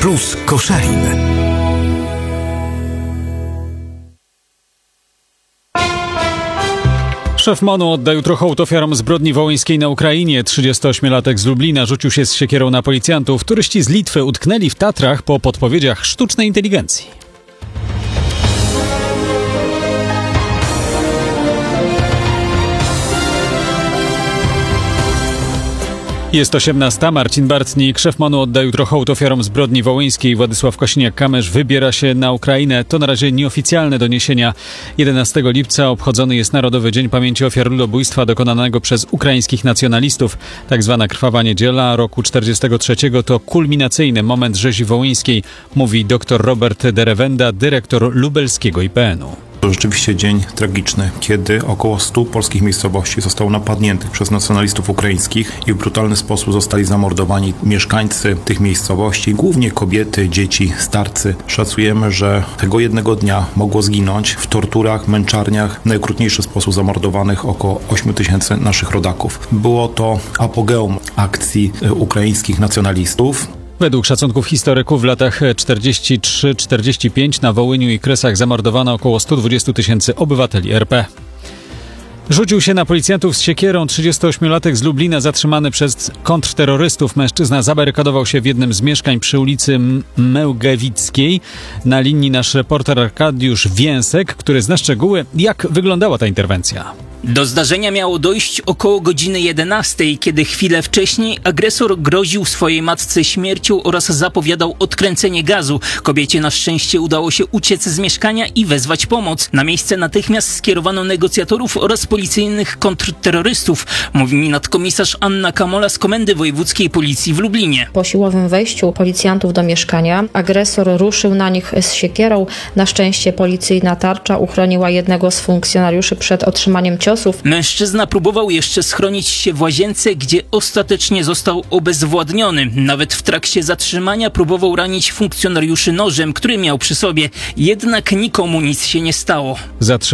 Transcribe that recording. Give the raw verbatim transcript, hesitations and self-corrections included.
plus Koszalin. Szef M O N-u odda jutro hołd ofiarom zbrodni wołyńskiej na Ukrainie. trzydziestoośmiolatek z Lublina rzucił się z siekierą na policjantów. Turyści z Litwy utknęli w Tatrach po podpowiedziach sztucznej inteligencji. Jest osiemnasta. Marcin Bartnik. Szef M O N-u odda jutro hołd ofiarom zbrodni wołyńskiej. Władysław Kosiniak-Kamysz wybiera się na Ukrainę. To na razie nieoficjalne doniesienia. jedenastego lipca obchodzony jest Narodowy Dzień Pamięci Ofiar Ludobójstwa dokonanego przez ukraińskich nacjonalistów. Tak zwana Krwawa Niedziela roku czterdziestego trzeciego to kulminacyjny moment rzezi wołyńskiej, mówi dr Robert Derewenda, dyrektor lubelskiego I P N u. To rzeczywiście dzień tragiczny, kiedy około stu polskich miejscowości zostało napadniętych przez nacjonalistów ukraińskich i w brutalny sposób zostali zamordowani mieszkańcy tych miejscowości, głównie kobiety, dzieci, starcy. Szacujemy, że tego jednego dnia mogło zginąć w torturach, męczarniach, w najokrutniejszy sposób zamordowanych około ośmiu tysięcy naszych rodaków. Było to apogeum akcji ukraińskich nacjonalistów. Według szacunków historyków w latach czterdziestym trzecim czterdziestym piątym na Wołyniu i Kresach zamordowano około stu dwudziestu tysięcy obywateli R P. Rzucił się na policjantów z siekierą. trzydziestoośmiolatek z Lublina zatrzymany przez kontrterrorystów. Mężczyzna zabarykadował się w jednym z mieszkań przy ulicy Mełgewickiej. Na linii nasz reporter Arkadiusz Więsek, który zna szczegóły, jak wyglądała ta interwencja. Do zdarzenia miało dojść około godziny jedenastej, kiedy chwilę wcześniej agresor groził swojej matce śmiercią oraz zapowiadał odkręcenie gazu. Kobiecie na szczęście udało się uciec z mieszkania i wezwać pomoc. Na miejsce natychmiast skierowano negocjatorów oraz policyjnych kontrterrorystów, mówi mi nadkomisarz Anna Kamola z Komendy Wojewódzkiej Policji w Lublinie. Po siłowym wejściu policjantów do mieszkania agresor ruszył na nich z siekierą. Na szczęście policyjna tarcza uchroniła jednego z funkcjonariuszy przed otrzymaniem ciosu. Mężczyzna próbował jeszcze schronić się w łazience, gdzie ostatecznie został obezwładniony. Nawet w trakcie zatrzymania próbował ranić funkcjonariuszy nożem, który miał przy sobie. Jednak nikomu nic się nie stało.